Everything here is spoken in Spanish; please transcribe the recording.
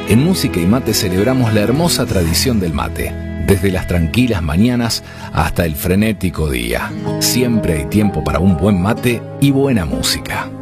En Música y Mate celebramos la hermosa tradición del mate. Desde las tranquilas mañanas hasta el frenético día. Siempre hay tiempo para un buen mate y buena música.